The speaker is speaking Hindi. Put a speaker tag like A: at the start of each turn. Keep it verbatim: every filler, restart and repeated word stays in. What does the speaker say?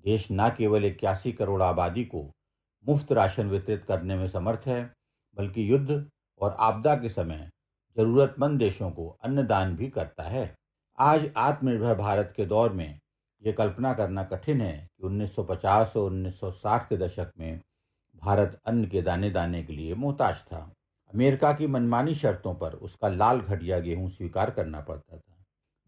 A: देश न केवल इक्यासी करोड़ आबादी को मुफ्त राशन वितरित करने में समर्थ है, बल्कि युद्ध और आपदा के समय जरूरतमंद देशों को अन्नदान भी करता है। आज आत्मनिर्भर भारत के दौर में ये कल्पना करना कठिन है कि उन्नीस सौ पचास और उन्नीस सौ साठ के दशक में भारत अन्न के दाने दाने के लिए मोहताज था। अमेरिका की मनमानी शर्तों पर उसका लाल घटिया गेहूं स्वीकार करना पड़ता था।